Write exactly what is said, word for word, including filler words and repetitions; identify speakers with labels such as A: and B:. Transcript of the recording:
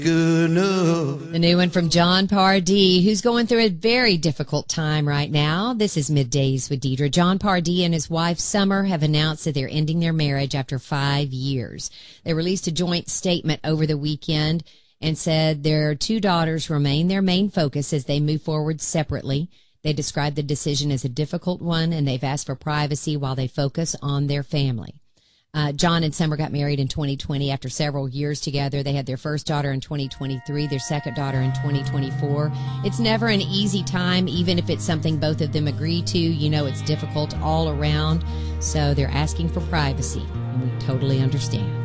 A: good enough.
B: The new one from John Pardee, who's going through a very difficult time right now. This is Middays with Deidre. John Pardee and his wife Summer have announced that they're ending their marriage after five years. They released a joint statement over the weekend and said their two daughters remain their main focus as they move forward separately. They described the decision as a difficult one, and they've asked for privacy while they focus on their family. Uh, John and Summer got married in twenty twenty after several years together. They had their first daughter in twenty twenty-three, their second daughter in twenty twenty-four. It's never an easy time, even if it's something both of them agree to. You know, it's difficult all around. So they're asking for privacy, and we totally understand.